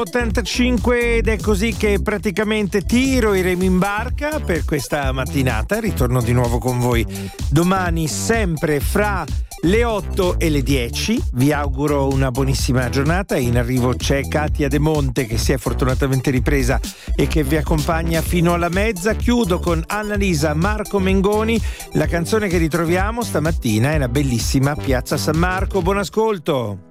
8:85 ed è così che praticamente tiro i remi in barca per questa mattinata. Ritorno di nuovo con voi domani, sempre fra le 8 e le 10. Vi auguro una buonissima giornata. In arrivo c'è Katia De Monte, che si è fortunatamente ripresa e che vi accompagna fino alla mezza. Chiudo con Annalisa Marco Mengoni. La canzone che ritroviamo stamattina è la bellissima Piazza San Marco. Buon ascolto.